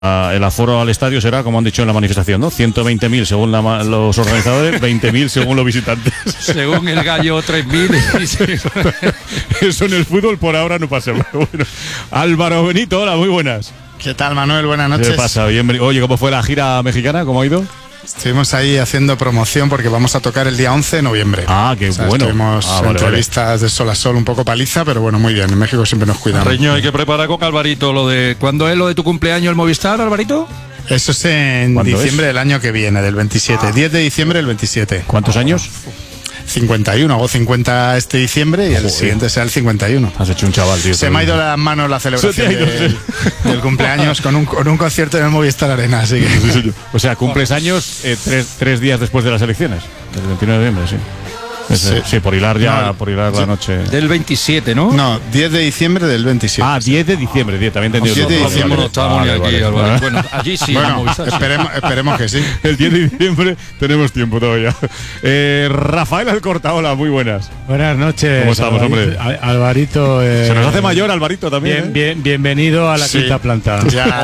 el aforo al estadio será, como han dicho en la manifestación, ¿no? 120.000 según los organizadores, 20.000 según los visitantes. Según el gallo, 3.000. Eso en el fútbol por ahora no pasa. Bueno, Álvaro Benito, hola, muy buenas. ¿Qué tal, Manuel? Buenas noches. ¿Qué pasa? Bienvenido. Oye, ¿cómo fue la gira mexicana? ¿Cómo ha ido? Estuvimos ahí haciendo promoción porque vamos a tocar el día 11 de noviembre. Ah, qué bueno. Tuvimos entrevistas de sol a sol, un poco paliza, pero bueno, muy bien. En México siempre nos cuidamos. Reño, hay que preparar con Alvarito lo de... ¿Cuándo es lo de tu cumpleaños el Movistar, Alvarito? Eso es en diciembre del año que viene, del 27. 10 de diciembre del 27. ¿Cuántos años? 51, hago 50 este diciembre y el siguiente será el 51. Has hecho un chaval, tío. Se me ha ido las manos la celebración del cumpleaños con un concierto en el Movistar Arena, así que... O sea, cumples años tres días después de las elecciones, el 29 de noviembre, sí. Sí, por hilar la noche. Del 27, ¿no? No, 10 de diciembre del 27. Ah, 10 de diciembre, también entendido. 10 de diciembre. No estábamos aquí, Álvaro. Bueno, allí sí. Bueno, esperemos que sí. El 10 de diciembre tenemos tiempo todavía. Rafael Alcorta, hola, muy buenas. Buenas noches. ¿Cómo estamos, hombre? Alvarito. Se nos hace mayor Alvarito también. Bienvenido a la quinta planta. Ya,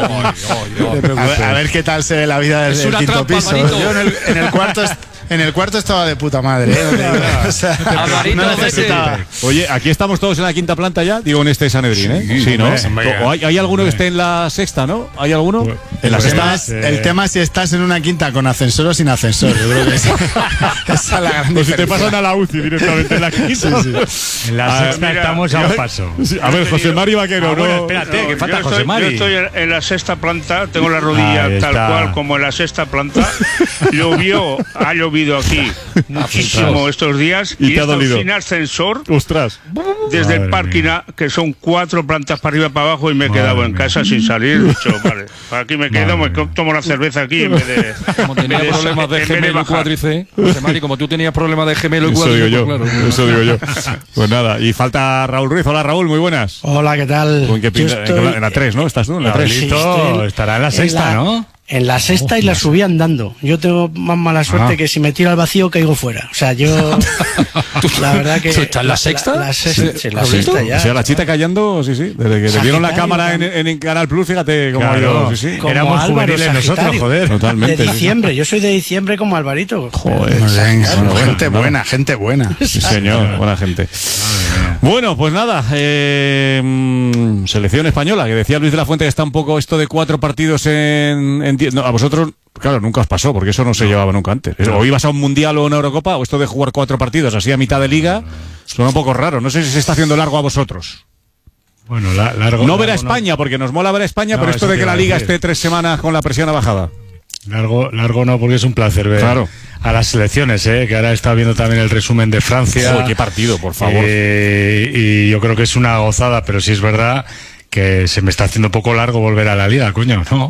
a ver qué tal se ve la vida del quinto piso. Yo en el cuarto estaba de puta madre. O sea, Alvarito, necesitaba. Oye, aquí estamos todos en la quinta planta ya, digo en este Sanedrín, ¿eh? Sí, ¿no? ¿O hay alguno que esté en la sexta, no? ¿Hay alguno? En la sexta. El tema es si estás en una quinta con ascensor o sin ascensor. Yo creo que esa es la gran diferencia. O si te pasan a la UCI directamente en la quinta. En la sexta estamos a un paso. A ver, José Mari Vaquero, bueno, espérate, que falta José Mari. Yo estoy en la sexta planta, tengo la rodilla tal cual como en la sexta planta. Ha llovido aquí muchísimo estos días y he estado sin ascensor. Ostras. Desde el parking, que son 4 plantas para arriba para abajo, y me he quedado en casa sin salir. Dicho, vale, aquí me quedo, me tomo la cerveza aquí en vez de... Como tenía problemas de gemelo y cuádriceps, José Mari, como tú tenías problemas de gemelo y cuádriceps. Eso digo yo. Pues nada, y falta Raúl Ruiz. Hola, Raúl, muy buenas. Hola, ¿qué tal? En la 3, ¿no? ¿Estás tú? En la 3. Sí, estará en la sexta, ¿no? En la sexta y la subí andando. Yo tengo más mala suerte que si me tiro al vacío caigo fuera. O sea, yo... la verdad que... ¿Tú estás en la sexta? La sexta ya. O sea, la chita callando, sí. Desde que le dieron la cámara en Canal Plus, fíjate cómo ha ido. Sí. Éramos juveniles nosotros, joder. Totalmente. De diciembre. Yo soy de diciembre como Alvarito. Joder. Gente buena. Sí, señor. Buena gente. Bueno, pues nada. Selección española, que decía Luis de la Fuente que está un poco esto de 4 partidos no, a vosotros, claro, nunca os pasó, porque eso no se llevaba nunca antes. O ibas a un mundial o una Eurocopa, o esto de jugar 4 partidos así a mitad de liga, suena un poco raro. No sé si se está haciendo largo a vosotros. Bueno, largo. No ver a España, porque nos mola ver a España, pero esto de que la liga esté 3 semanas con la presión a bajada. Largo no, porque es un placer ver a las selecciones, que ahora he estado viendo también el resumen de Francia. Joder, qué partido, por favor. Y yo creo que es una gozada, pero sí es verdad que se me está haciendo un poco largo volver a la liga, coño, ¿no?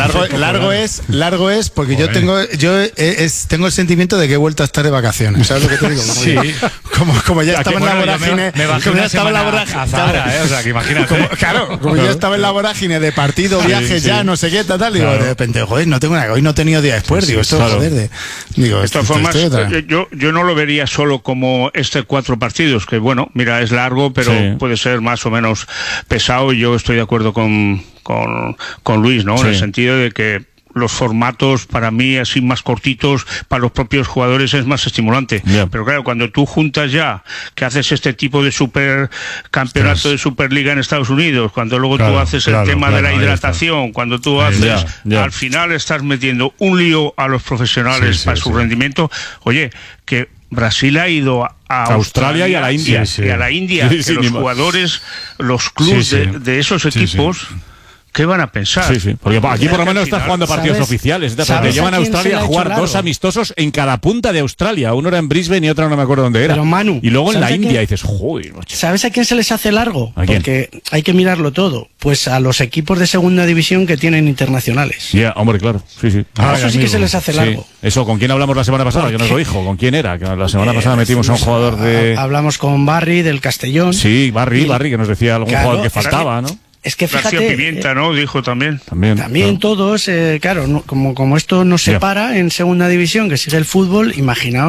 Largo es porque yo tengo el sentimiento de que he vuelto a estar de vacaciones, ¿sabes lo que te digo? Sí. Como ya estaba en la vorágine, como ya estaba en la vorágine, o sea, que imagínate. Como yo estaba en la vorágine de partido, viajes, ya no sé qué tal, digo, de repente, joder, hoy no he tenido día después, digo, esto joder, digo, de todas formas, yo no lo vería solo como 4 partidos, que bueno, mira, es largo, pero puede ser más o menos pesado. Yo estoy de acuerdo con Luis, ¿no? En el sentido de que los formatos, para mí, así más cortitos, para los propios jugadores es más estimulante. Pero claro, cuando tú juntas ya, que haces este tipo de supercampeonato de Superliga en Estados Unidos, cuando luego tú haces el tema de la hidratación, cuando tú haces, al final estás metiendo un lío a los profesionales para su rendimiento. Oye, que Brasil ha ido a Australia y a la India. Y a la India, que los jugadores, los clubes de esos equipos... ¿Qué van a pensar? Sí, porque aquí por lo menos estás jugando partidos oficiales. Te llevan a Australia a jugar 2 amistosos en cada punta de Australia. Uno era en Brisbane y otro no me acuerdo dónde era. Pero Manu, y luego en la India dices, joder. ¿Sabes a quién se les hace largo? ¿A quién? Porque hay que mirarlo todo. Pues a los equipos de segunda división que tienen internacionales. Hombre, claro. Sí. Eso sí que se les hace largo. Eso, ¿con quién hablamos la semana pasada? Que nos lo dijo. ¿Con quién era? Que la semana pasada metimos a un jugador de... Hablamos con Barry del Castellón. Sí, Barry, que nos decía algún jugador que faltaba, ¿no? Es que fíjate, García Pimienta, ¿no? Dijo también. También todos, claro, como esto nos separa en segunda división, que sigue el fútbol, imaginaos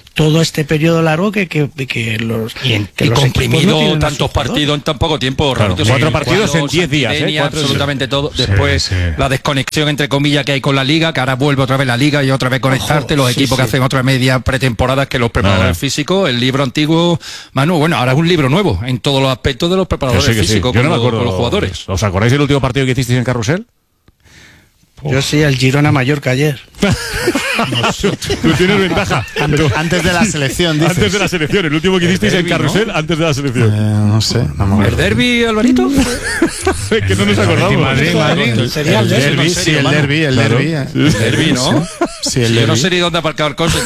todo este periodo largo que los comprimido tantos partidos en tan poco tiempo. Claro, 4 partidos en 10 días. Absolutamente todo. Después la desconexión entre comillas que hay con la Liga, que ahora vuelve otra vez la Liga y otra vez conectarte, los equipos que hacen otra media pretemporada que los preparadores físicos, el libro antiguo, Manu, bueno, ahora es un libro nuevo en todos los aspectos de los preparadores físicos Yo no me acuerdo, con los jugadores. ¿Os acordáis del último partido que hicisteis en Carrusel? Yo sí, el Girona Mallorca ayer. Tú tienes ventaja. Antes de la selección, dices. Antes de la selección, el último que hicisteis en Carrusel, ¿no? Antes de la selección. No sé. ¿El derbi, Alvarito? Que no nos acordamos. Madrid. Sería el derbi. Sí, el derbi. El derbi, ¿no? Sí, el derbi. Yo no sé ni dónde aparcar el coche.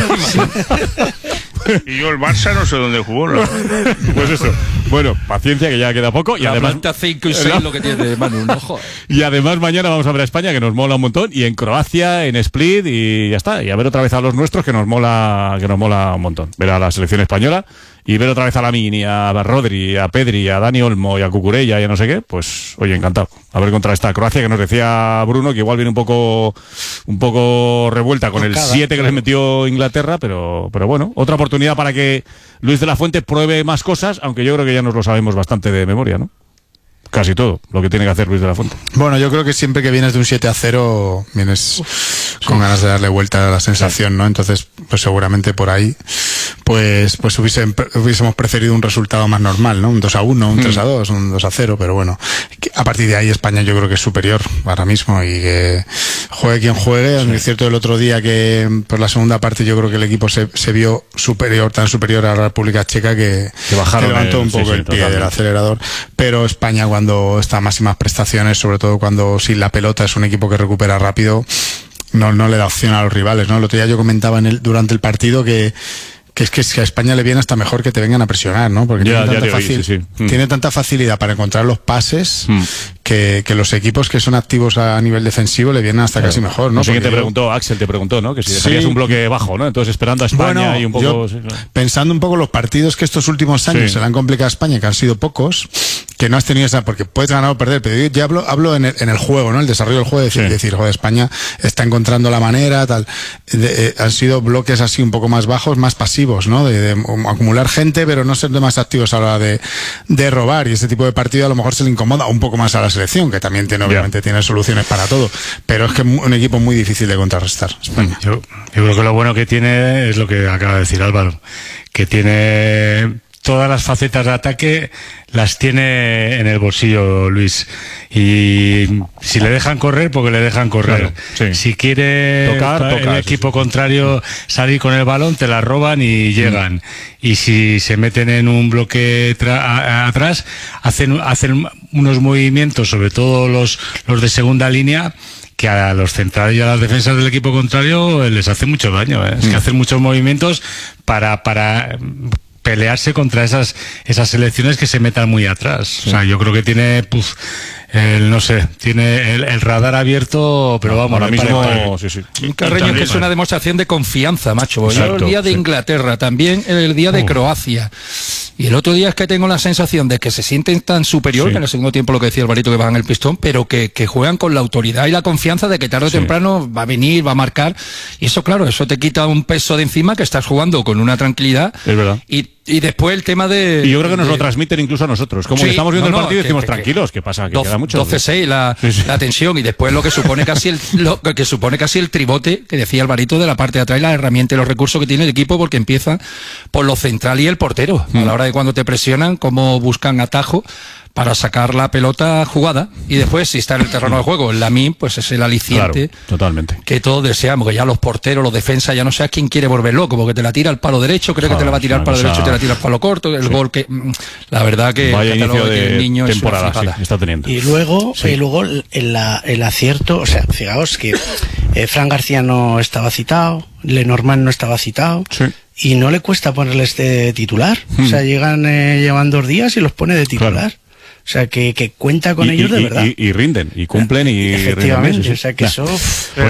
Y yo el Barça no sé dónde jugó, ¿no? Pues eso. Bueno, paciencia que ya queda poco. Y además 5 y 6 lo que tiene Manu, no joder. Y además mañana vamos a ver a España, que nos mola un montón, y en Croacia, en Split, y ya está. Y a ver otra vez a los nuestros, que nos mola un montón. Ver a la selección española y ver otra vez a Lamine, a Rodri, a Pedri, a Dani Olmo y a Cucurella y a no sé qué, pues oye, encantado. A ver contra esta Croacia, que nos decía Bruno que igual viene un poco revuelta con el 7 que les metió Inglaterra, pero bueno, otra oportunidad para que Luis de la Fuente pruebe más cosas, aunque yo creo que ya nos lo sabemos bastante de memoria, ¿no? Casi todo lo que tiene que hacer Luis de la Fuente. Bueno, yo creo que siempre que vienes de un 7-0 vienes con ganas de darle vuelta a la sensación, ¿no? Entonces, pues seguramente por ahí pues hubiésemos preferido un resultado más normal, ¿no? Un 2-1, un 3-2, un 2-0, pero bueno, a partir de ahí España yo creo que es superior ahora mismo, y que juegue quien juegue. Es cierto, el otro día que por la segunda parte yo creo que el equipo se vio tan superior a la República Checa que levantó un poco el pie del acelerador, pero España cuando está a máximas prestaciones, sobre todo cuando sin la pelota, es un equipo que recupera rápido, no le da opción a los rivales, ¿no? El otro día yo comentaba durante el partido que a España le viene hasta mejor que te vengan a presionar, ¿no? Porque tiene tanta facilidad para encontrar los pases que los equipos que son activos a nivel defensivo le vienen hasta casi mejor, ¿no? No sé quién te preguntó, Axel te preguntó, ¿no? Que si dejarías un bloque bajo, ¿no? Entonces esperando a España y un poco... Pensando un poco los partidos que estos últimos años se le han complicado a España, que han sido pocos, que no has tenido esa... Porque puedes ganar o perder, pero yo ya hablo en el juego, ¿no? El desarrollo del juego, decir, joder, España está encontrando la manera, tal... han sido bloques así un poco más bajos, más pasivos, ¿no? De acumular gente, pero no ser demasiado activos a la hora de robar, y ese tipo de partido a lo mejor se le incomoda un poco más a la selección, que también obviamente tiene soluciones para todo, pero es que es un equipo muy difícil de contrarrestar, España. Yo creo que lo bueno que tiene es lo que acaba de decir Álvaro, que tiene todas las facetas de ataque, las tiene en el bolsillo Luis, y si le dejan correr, porque le dejan correr. Si quiere tocar, el equipo contrario salir con el balón, te la roban y llegan. Y si se meten en un bloque atrás, hacen unos movimientos, sobre todo los de segunda línea, que a los centrales y a las defensas del equipo contrario les hace mucho daño, ¿eh? Es que hacen muchos movimientos para pelearse contra esas selecciones que se metan muy atrás. O sea, yo creo que tiene tiene el radar abierto, pero vamos, ahora mismo un Carreño que es una demostración de confianza, macho. Yo el día de Inglaterra, también el día de Croacia, y el otro día es que tengo la sensación de que se sienten tan superior, que en el segundo tiempo lo que decía Alvarito, que bajan el pistón, pero que juegan con la autoridad y la confianza de que tarde o temprano va a venir, va a marcar, y eso, claro, eso te quita un peso de encima, que estás jugando con una tranquilidad. Es verdad. Y después el tema de... Y yo creo que nos lo transmiten incluso a nosotros. Como que estamos viendo el partido y decimos, tranquilos, ¿qué pasa? Que queda mucho. 12-6 la tensión, y después lo que supone casi el tribote que decía Alvarito de la parte de atrás, la herramienta y los recursos que tiene el equipo, porque empieza por lo central y el portero. A la hora de cuando te presionan, cómo buscan atajo para sacar la pelota jugada, y después, si está en el terreno de juego, el Lamine, pues es el aliciente, totalmente, que todos deseamos, que ya los porteros, los defensas, ya no sé a quién quiere volver loco, porque te la tira al palo derecho, creo que te la va a tirar al palo derecho, te la tira al palo corto, el gol que... La verdad que vaya inicio de el niño temporada es una está teniendo. Y luego el acierto, o sea, fijaos que Fran García no estaba citado, Lenormand no estaba citado, y no le cuesta ponerles de titular. O sea, llevan 2 días y los pone de titular. O sea, que cuenta con ellos de verdad. Y rinden, y cumplen, y efectivamente, rinden. O sea, que eso... Pero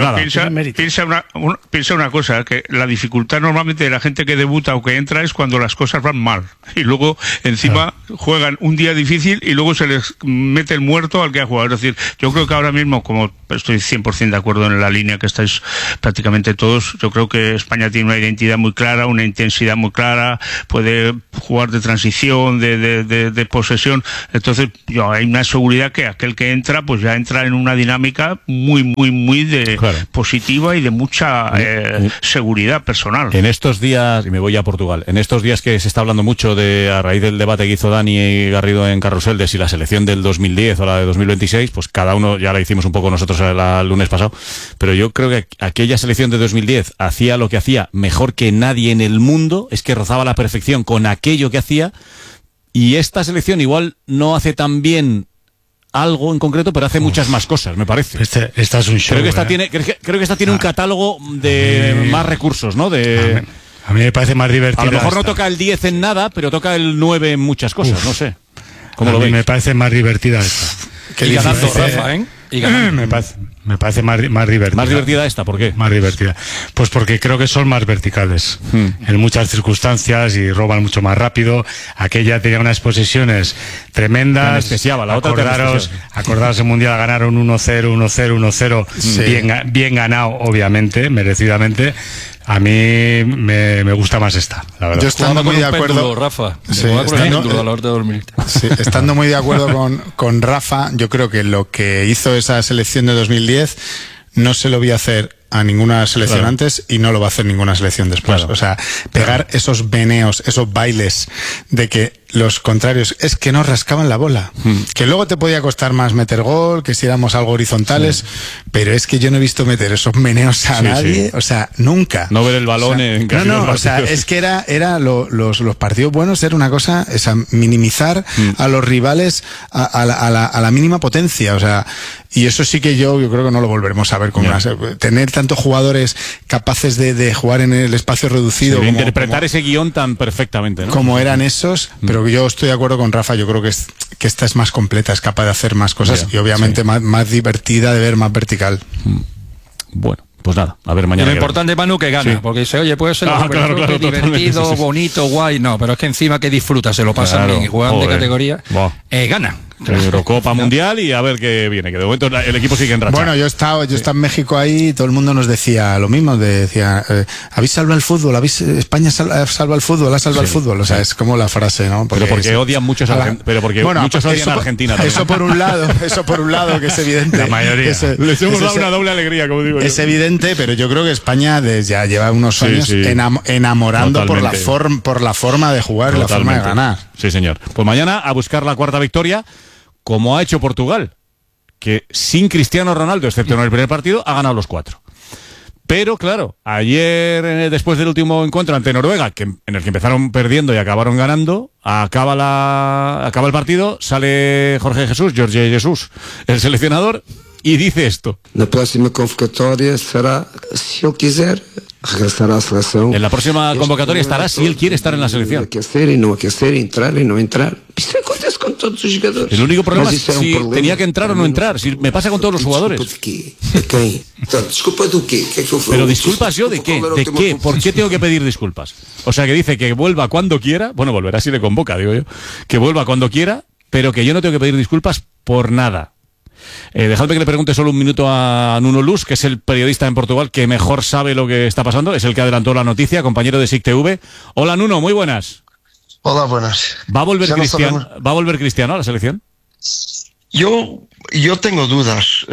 piensa una cosa, que la dificultad normalmente de la gente que debuta o que entra es cuando las cosas van mal. Y luego, encima, juegan un día difícil y luego se les mete el muerto al que ha jugado. Es decir, yo creo que ahora mismo, como estoy 100% de acuerdo en la línea que estáis prácticamente todos, yo creo que España tiene una identidad muy clara, una intensidad muy clara, puede jugar de transición, de posesión. Entonces, hay una seguridad que aquel que entra, pues ya entra en una dinámica muy positiva y de mucha seguridad personal. En estos días, y me voy a Portugal, en estos días que se está hablando mucho a raíz del debate que hizo Dani Garrido en Carrusel de si la selección del 2010 o la de 2026, pues cada uno, ya la hicimos un poco nosotros el lunes pasado, pero yo creo que aquella selección de 2010 hacía lo que hacía mejor que nadie en el mundo, es que rozaba la perfección con aquello que hacía, y esta selección igual no hace tan bien algo en concreto, pero hace muchas más cosas, me parece. Esta es un show. Creo que esta tiene un catálogo de más recursos, ¿no? A mí me parece más divertida. A lo mejor no toca el 10 en nada, pero toca el 9 en muchas cosas, no sé. ¿Cómo lo veis? Me parece más divertida esta. Y ganando, Rafa, ¿eh? Y ganando. Me parece más divertida. ¿Más divertida esta? ¿Por qué? Más divertida. Pues porque creo que son más verticales en muchas circunstancias y roban mucho más rápido. Aquella tenía unas posesiones tremendas. Anestesiaba, la otra acordaros el Mundial, ganaron 1-0, 1-0, 1-0. Bien ganado, obviamente, merecidamente. A mí me gusta más esta, la verdad. Yo estando muy de acuerdo, péndulo, Rafa. Sí, estando muy de acuerdo con Rafa, yo creo que lo que hizo esa selección de 2010 no se lo voy a hacer a ninguna selección antes y no lo va a hacer ninguna selección después. O sea, pegar esos meneos, esos bailes de que los contrarios es que no rascaban la bola. Que luego te podía costar más meter gol, que si éramos algo horizontales, pero es que yo no he visto meter esos meneos a nadie, o sea, nunca. No ver el balón en casi los partidos. O sea, es que era los partidos buenos, era una cosa, minimizar a los rivales a la mínima potencia, o sea, y eso sí que yo creo que no lo volveremos a ver con tener tantos jugadores capaces de jugar en el espacio reducido, de interpretar ese guión tan perfectamente, ¿no? Como eran esos, pero yo estoy de acuerdo con Rafa, yo creo que esta es más completa, es capaz de hacer más cosas y obviamente más divertida de ver, más vertical. Bueno, pues nada, a ver mañana. Y lo importante, Manu, que gana, porque dice, oye, puede ser divertido, bonito, guay, no, pero es que encima que disfruta, se lo pasan bien y juegan de categoría, gana. Eurocopa Mundial y a ver qué viene, que de momento el equipo sigue en racha. Bueno, yo he estado en México ahí y todo el mundo nos decía lo mismo, decía, habéis salvado el fútbol, España salva el fútbol, ha salvado el fútbol, o sea, es como la frase, ¿no? Pero porque odian muchos muchos odian a Argentina también. Eso por un lado, que es evidente. La mayoría. Les hemos dado una doble alegría, como digo yo. Es evidente, pero yo creo que España ya lleva unos años enamorando por la forma de jugar y la forma de ganar. Sí, señor. Pues mañana a buscar la cuarta victoria, como ha hecho Portugal, que sin Cristiano Ronaldo, excepto en el primer partido, ha ganado los 4. Pero claro, ayer, después del último encuentro ante Noruega, en el que empezaron perdiendo y acabaron ganando, acaba el partido, sale Jorge Jesús, el seleccionador, y dice esto. La próxima convocatoria será, si yo quiser, regresar a la selección. En la próxima convocatoria estará si él quiere estar en la selección. Aquecer y no aquecer, entrar y no entrar. Eso acontece con todos los jugadores. El único problema es si tenía que entrar o no entrar. Si me pasa con todos los jugadores. ¿Disculpa de qué? Pero disculpas yo de qué? ¿De qué? ¿Por qué tengo que pedir disculpas? O sea, que dice que vuelva cuando quiera. Bueno, volverá si le convoca, digo yo. Que vuelva cuando quiera, pero que yo no tengo que pedir disculpas por nada. Dejadme que le pregunte solo un minuto a Nuno Luz, que es el periodista en Portugal que mejor sabe lo que está pasando, es el que adelantó la noticia, compañero de SIC TV. Hola Nuno, muy buenas. Hola, buenas. ¿Va a volver Cristiano a la selección? Yo tengo dudas.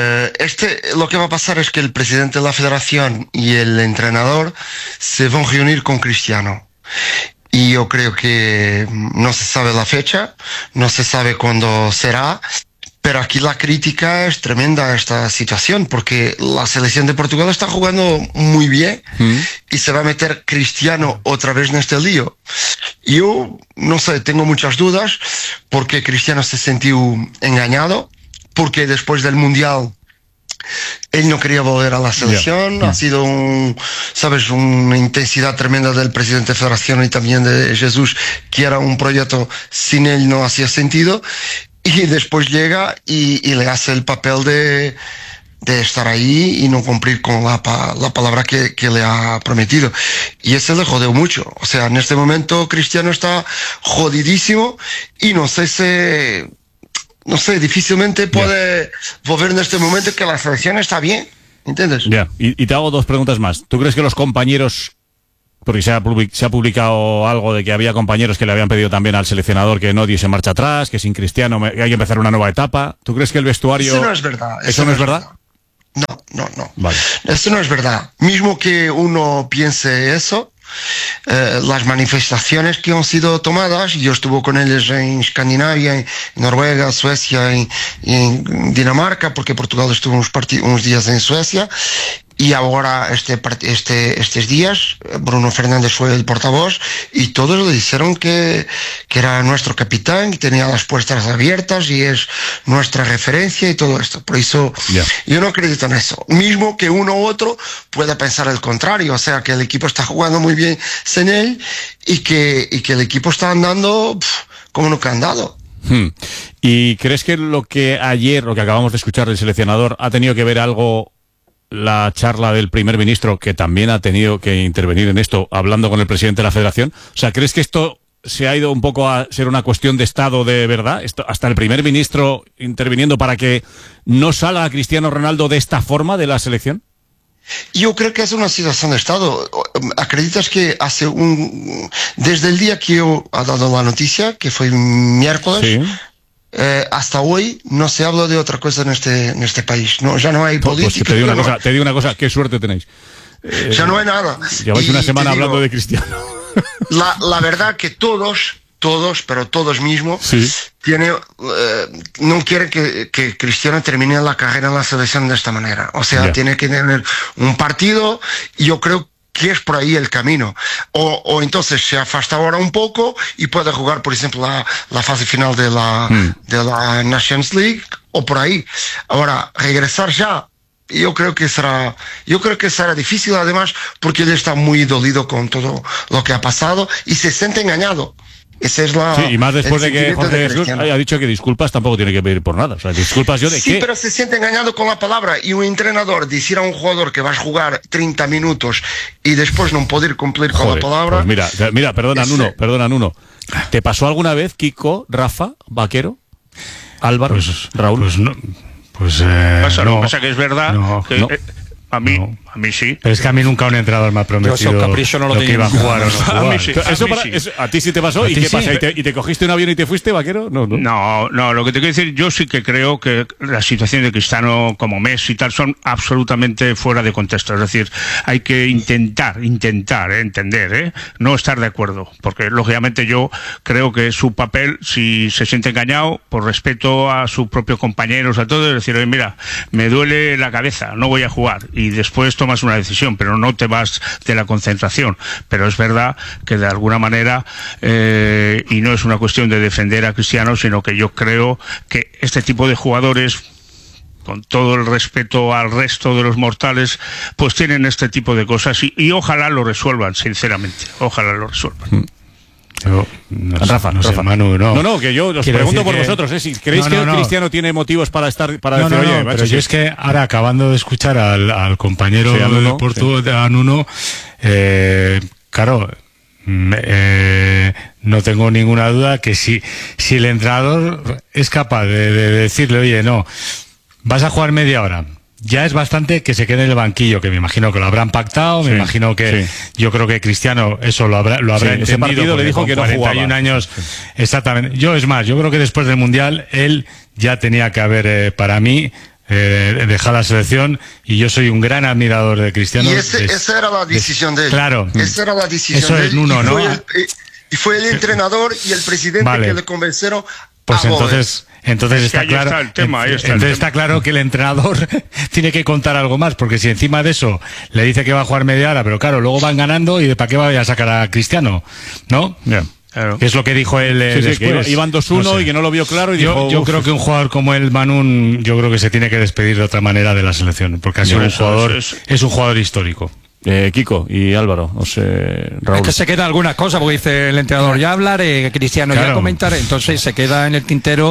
Lo que va a pasar es que el presidente de la federación y el entrenador se van a reunir con Cristiano. Y yo creo que no se sabe la fecha, no se sabe cuándo será. Pero aquí la crítica es tremenda a esta situación, porque la selección de Portugal está jugando muy bien y se va a meter Cristiano otra vez en este lío. Yo, no sé, tengo muchas dudas, porque Cristiano se sintió engañado, porque después del Mundial él no quería volver a la selección. Ha sido una intensidad tremenda del presidente de Federación y también de Jesús, que era un proyecto sin él no hacía sentido. y después llega y le hace el papel de estar ahí y no cumplir con la palabra que le ha prometido. Y eso le jodió mucho. O sea, en este momento Cristiano está jodidísimo y no sé, difícilmente puede volver en este momento que la selección está bien. ¿Entiendes? Ya, y te hago 2 preguntas más. ¿Tú crees que los compañeros, porque se ha publicado algo de que había compañeros que le habían pedido también al seleccionador que no diese marcha atrás, que sin Cristiano hay que empezar una nueva etapa? ¿Tú crees que el vestuario... Eso no es verdad. ¿Eso no es verdad? No. Vale. Eso no es verdad. Mismo que uno piense eso, las manifestaciones que han sido tomadas, yo estuve con ellos en Escandinavia, en Noruega, Suecia y en Dinamarca, porque Portugal estuvo unos días en Suecia, y ahora estos días Bruno Fernández fue el portavoz y todos le dijeron que era nuestro capitán, que tenía las puertas abiertas y es nuestra referencia y todo esto. Por eso yo no acredito en eso. Mismo que uno u otro pueda pensar el contrario, o sea, que el equipo está jugando muy bien sin él y que el equipo está andando como nunca ha andado. ¿Y crees que lo que acabamos de escuchar del seleccionador ha tenido que ver algo la charla del primer ministro, que también ha tenido que intervenir en esto, hablando con el presidente de la Federación? O sea, ¿crees que esto se ha ido un poco a ser una cuestión de Estado de verdad? Hasta el primer ministro interviniendo para que no salga Cristiano Ronaldo de esta forma de la selección. Yo creo que es una situación de Estado. ¿Acreditas que desde el día que yo ha dado la noticia, que fue miércoles, hasta hoy no se habla de otra cosa en este país? No, ya no hay política. Pues te digo una cosa, qué suerte tenéis. Ya no hay nada. Lleváis una semana hablando de Cristiano. La verdad que todos, pero todos mismos, no quieren que Cristiano termine la carrera en la selección de esta manera. O sea, tiene que tener un partido, y yo creo que es por ahí el camino. O entonces se afasta ahora un poco y puede jugar, por ejemplo, la fase final de la Nations League, o por ahí. Ahora, regresar ya, yo creo que será difícil, además, porque él está muy dolido con todo lo que ha pasado y se siente engañado. Esa es y más después de que Jorge Jesús haya dicho que disculpas tampoco tiene que pedir por nada. O sea, disculpas yo de qué. Sí, pero se siente engañado con la palabra, y un entrenador decir a un jugador que vas a jugar 30 minutos y después no poder cumplir con la palabra. Pues mira, perdona Nuno. ¿Te pasó alguna vez, Kiko, Rafa, Vaquero, Álvaro, Raúl? Pues no. Pasa que es verdad que a mí sí. Pero es que a mí nunca un entrenador me ha prometido no lo que iba a jugar o no jugar. A mí sí. ¿A ti sí te pasó? ¿Y qué pasa? ¿Y te cogiste un avión y te fuiste, Vaquero? No, lo que te quiero decir, yo sí que creo que la situación de Cristiano como Messi y tal son absolutamente fuera de contexto. Es decir, hay que intentar entender, no estar de acuerdo, porque lógicamente yo creo que su papel, si se siente engañado, por respeto a sus propios compañeros, a todos, es decir, oye, mira, me duele la cabeza, no voy a jugar, y después tomas una decisión, pero no te vas de la concentración. Pero es verdad que de alguna manera, y no es una cuestión de defender a Cristiano, sino que yo creo que este tipo de jugadores, con todo el respeto al resto de los mortales, pues tienen este tipo de cosas y ojalá lo resuelvan, sinceramente, ojalá lo resuelvan. Rafa. Manu, no, que yo os pregunto por vosotros, si creéis que Cristiano tiene motivos para estar, para decir, oye, macho, pero yo es que ahora, acabando de escuchar al compañero de Porto, a Nuno, claro, no tengo ninguna duda que si el entrenador es capaz de decirle, oye, no, vas a jugar media hora, ya es bastante que se quede en el banquillo, que me imagino que lo habrán pactado, me imagino que yo creo que Cristiano eso lo habrá entendido. Ese partido le dijo que no 41 jugaba. años, exactamente. Yo creo que después del Mundial él ya tenía que haber, para mí, dejado la selección, y yo soy un gran admirador de Cristiano. Y esa era la decisión de él. Claro. Esa era la decisión eso de él. Es Nuno, ¿no? Y fue el entrenador y el presidente que le convencieron. Pues entonces está claro. Está claro que el entrenador tiene que contar algo más, porque si encima de eso le dice que va a jugar media hora, pero claro, luego van ganando, y de para qué va a sacar a Cristiano, ¿no? Claro. Que es lo que dijo él después. Que iban 2-1 y que no lo vio claro, y yo creo que un jugador como el Manún, yo creo que se tiene que despedir de otra manera de la selección, porque ha sido un jugador histórico. Kiko y Álvaro, Raúl. Es que se queda alguna cosa, porque dice el entrenador, ya hablaré, Cristiano, ya comentaré, entonces se queda en el tintero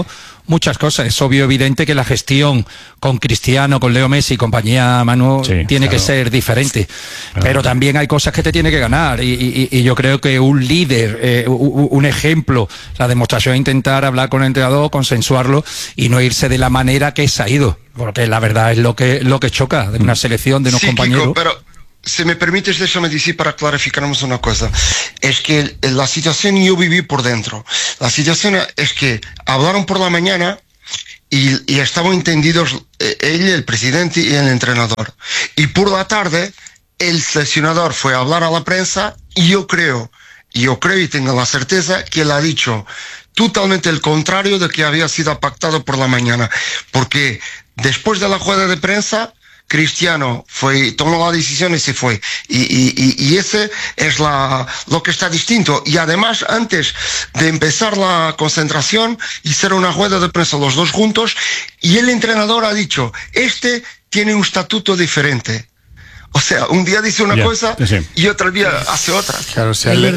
muchas cosas. Es obvio, evidente que la gestión con Cristiano, con Leo Messi y compañía, Manu, tiene que ser diferente. Pero también hay cosas que te tiene que ganar. Y yo creo que un líder, un ejemplo, la demostración es intentar hablar con el entrenador, consensuarlo y no irse de la manera que se ha ido. Porque la verdad es lo que choca de una selección, de unos compañeros. Kiko, pero si me permites, déjame decir para clarificarnos una cosa. Es que la situación yo viví por dentro. La situación es que hablaron por la mañana y estaban entendidos él, el presidente y el entrenador. Y por la tarde, el seleccionador fue a hablar a la prensa y yo creo y tengo la certeza que él ha dicho totalmente el contrario de que había sido pactado por la mañana. Porque después de la rueda de prensa, Cristiano tomó la decisión y se fue. Y ese es lo que está distinto. Y además, antes de empezar la concentración, hicieron una rueda de prensa los dos juntos y el entrenador ha dicho, este tiene un estatuto diferente. O sea, un día dice una cosa y otro día hace otra. Claro, si a él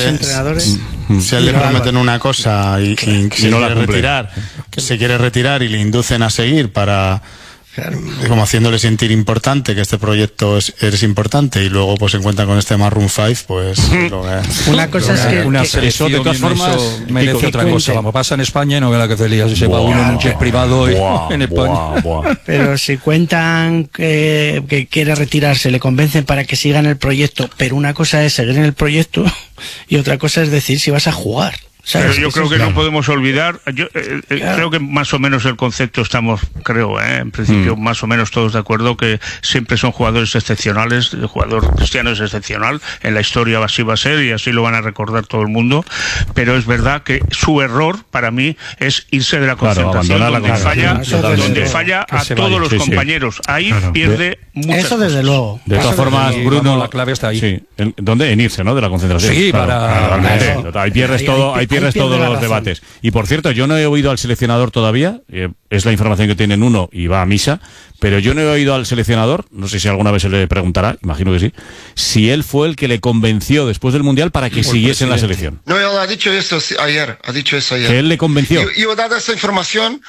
le prometen una cosa y se no quiere retirar, se quiere retirar y le inducen a seguir para... como haciéndole sentir importante, que este proyecto eres importante, y luego pues se encuentran con este Maroon 5, pues una cosa es que una selección de todas formas merece otra cosa. Vamos, pasa en España y no ve la que se lía, si se va uno en un jet privado en España. Pero si cuentan que quiere retirarse, le convencen para que siga en el proyecto, pero una cosa es seguir en el proyecto y otra cosa es decir si vas a jugar. Pero yo creo que no podemos olvidar, creo que más o menos el concepto estamos, en principio más o menos todos de acuerdo que siempre son jugadores excepcionales. El jugador Cristiano es excepcional, en la historia así va a ser y así lo van a recordar todo el mundo, pero es verdad que su error para mí es irse de la concentración, donde falla a todos los compañeros. Ahí pierde muchas eso desde cosas. Luego. De todas formas, Bruno, la clave está ahí. Sí. ¿Dónde? En irse, ¿no? De la concentración. Sí, Ahí pierdes todo. Ahí pierdes todos los debates. Y por cierto, yo no he oído al seleccionador todavía, es la información que tienen uno y va a misa, pero yo no he oído al seleccionador, no sé si alguna vez se le preguntará, imagino que sí, si él fue el que le convenció después del Mundial para que siguiese en la selección. No, él ha dicho eso ayer, Que él le convenció. Yo he dado esa información,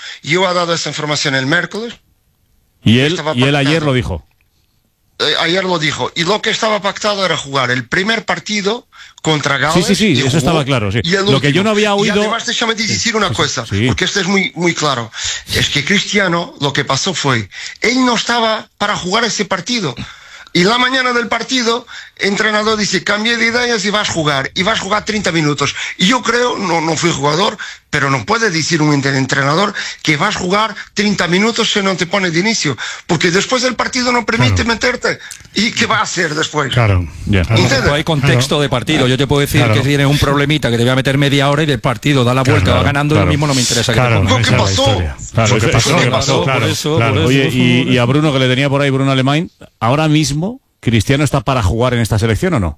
el miércoles. Y él ayer lo dijo. Ayer lo dijo. Y lo que estaba pactado era jugar el primer partido contra Gales. Sí, eso estaba claro. Sí. Lo que yo no había oído. Y además, déjame decir una cosa, porque esto es muy, muy claro. Es que Cristiano, lo que pasó fue, él no estaba para jugar ese partido. Y la mañana del partido, el entrenador dice, cambie de ideas y vas a jugar 30 minutos. Y yo creo, no fui jugador, pero no puede decir un entrenador que vas a jugar 30 minutos si no te pone de inicio. Porque después del partido no permite meterte. ¿Y qué va a hacer después? Claro. Hay contexto de partido. Yo te puedo decir que tienes un problemita que te voy a meter media hora y del partido da la vuelta, va ganando, lo mismo no me interesa. ¿Qué pasó? ¿Qué pasó? Por eso. Oye, y a Bruno, que le tenía por ahí, Bruno Alemán, ahora mismo, ¿Cristiano está para jugar en esta selección o no?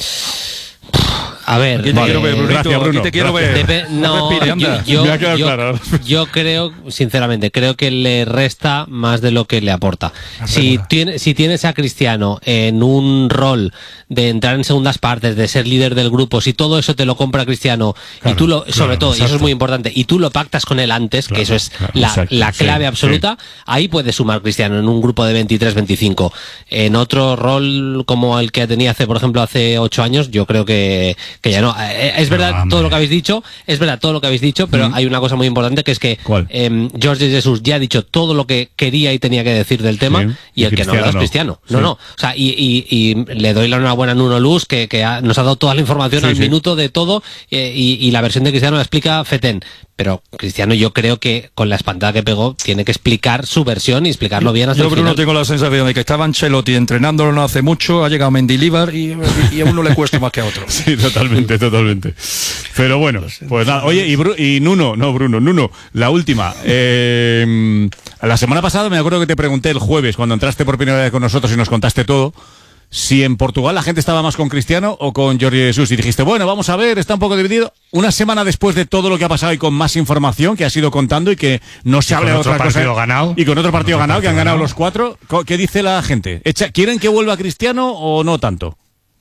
A ver, gracias, Bruno. Te quiero ver. Yo creo, sinceramente, que le resta más de lo que le aporta. Si tienes a Cristiano en un rol de entrar en segundas partes, de ser líder del grupo, si todo eso te lo compra Cristiano y tú sobre todo, y eso es muy importante, y tú lo pactas con él antes, que eso es la clave absoluta, ahí puedes sumar Cristiano en un grupo de 23-25. En otro rol como el que tenía hace 8 años, yo creo que ya no. Es verdad todo lo que habéis dicho, pero hay una cosa muy importante, que es que Jorge Jesús ya ha dicho todo lo que quería y tenía que decir del tema, y el que no habla es Cristiano. No. O sea, y le doy la enhorabuena a Nuno Luz, que nos ha dado toda la información al minuto de todo, y la versión de Cristiano la explica Feten. Pero Cristiano, yo creo que con la espantada que pegó tiene que explicar su versión y explicarlo bien hasta el final. Yo, Bruno, tengo la sensación de que estaba Ancelotti entrenándolo no hace mucho, ha llegado Mendilibar y a uno le cuesta más que a otro. Sí, totalmente. Pero bueno, pues nada. Oye, y Nuno, la última. La semana pasada me acuerdo que te pregunté el jueves, cuando entraste por primera vez con nosotros y nos contaste todo, si en Portugal la gente estaba más con Cristiano o con Jorge Jesús, y dijiste, bueno, vamos a ver, está un poco dividido. Una semana después de todo lo que ha pasado y con más información que has ido contando y que no se habla de otra cosa. Y con otro partido ganado, que han ganado los 4, ¿qué dice la gente? ¿Quieren que vuelva Cristiano o no tanto?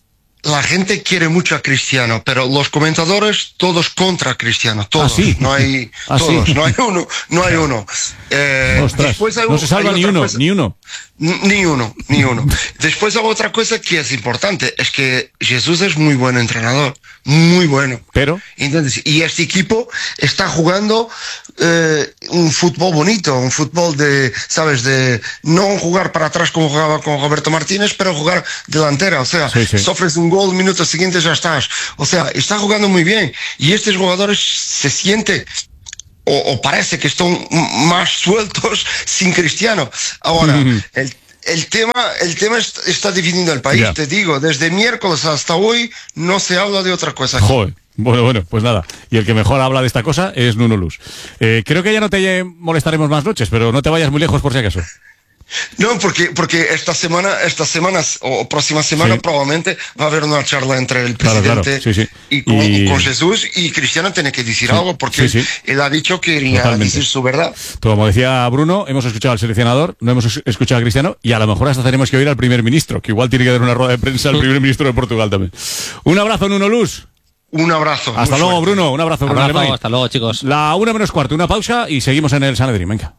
la gente quiere mucho a Cristiano, pero los comentadores todos contra Cristiano, todos. ¿Sí? No hay todos, ¿Sí? no hay uno. Después no se salva ni uno. Ni uno. Después hay otra cosa que es importante, es que Jesús es muy buen entrenador, muy bueno. Pero ¿entiendes? Y este equipo está jugando un fútbol bonito, un fútbol de, ¿sabes? De no jugar para atrás como jugaba con Roberto Martínez, pero jugar delantera. O sea, sufres un gol, minutos siguientes ya estás. O sea, está jugando muy bien. Y estos jugadores se sienten o parece que están más sueltos sin Cristiano. Ahora, el tema está dividiendo el país, te digo, desde miércoles hasta hoy no se habla de otra cosa. Joder. Bueno, pues nada. Y el que mejor habla de esta cosa es Nuno Luz. Creo que ya no te molestaremos más noches, pero no te vayas muy lejos por si acaso. No, porque esta semana o próxima semana probablemente va a haber una charla entre el presidente y con Jesús, y Cristiano tiene que decir algo, porque él ha dicho que iría a decir su verdad. Como decía Bruno, hemos escuchado al seleccionador, no hemos escuchado a Cristiano, y a lo mejor hasta tenemos que oír al primer ministro, que igual tiene que dar una rueda de prensa al primer ministro de Portugal también. Un abrazo, Nuno Luz. Un abrazo. Hasta luego, Bruno. Un abrazo, Bruno. Hasta luego, chicos. La 1:15, una pausa y seguimos en el Sanedrín. Venga.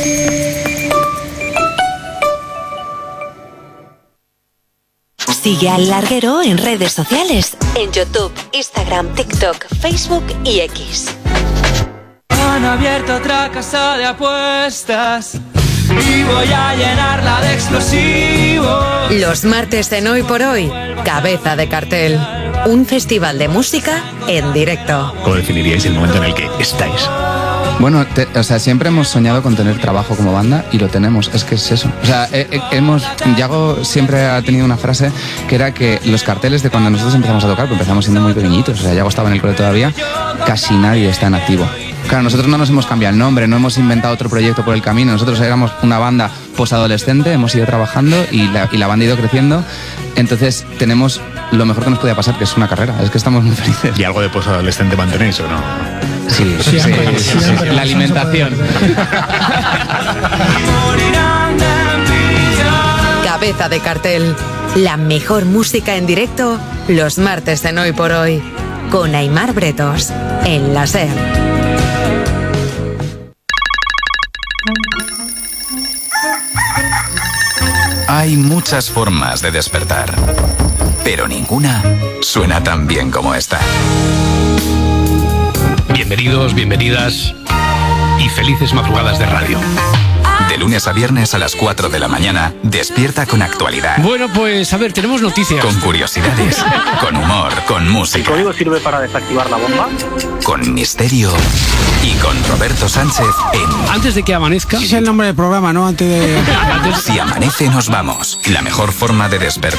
Sigue al Larguero en redes sociales, en YouTube, Instagram, TikTok, Facebook y X. Han abierto otra casa de apuestas y voy a llenarla de explosivos. Los martes en Hoy por Hoy, Cabeza de Cartel. Un festival de música en directo. ¿Cómo definiríais el momento en el que estáis? Bueno, siempre hemos soñado con tener trabajo como banda y lo tenemos, es que es eso. O sea, Yago siempre ha tenido una frase que era que los carteles de cuando nosotros empezamos a tocar, pues empezamos siendo muy pequeñitos, o sea, Yago estaba en el cole todavía, casi nadie está en activo. Claro, nosotros no nos hemos cambiado el nombre, no hemos inventado otro proyecto por el camino, nosotros éramos una banda posadolescente, hemos ido trabajando y la banda ha ido creciendo, entonces tenemos lo mejor que nos podía pasar, que es una carrera, es que estamos muy felices. ¿Y algo de posadolescente mantenéis o no? Sí. La alimentación. Cabeza de Cartel. La mejor música en directo los martes en Hoy por Hoy. Con Aimar Bretos. En la SER. Hay muchas formas de despertar, pero ninguna suena tan bien como esta. Bienvenidos, bienvenidas y felices madrugadas de radio. De lunes a viernes a las 4 de la mañana, despierta con actualidad. Bueno, pues a ver, tenemos noticias. Con curiosidades, con humor, con música. ¿El código sirve para desactivar la bomba? Con misterio y con Roberto Sánchez en... Antes de que amanezca... Ese es el nombre del programa, ¿no? Antes de... Si amanece nos vamos. La mejor forma de despertar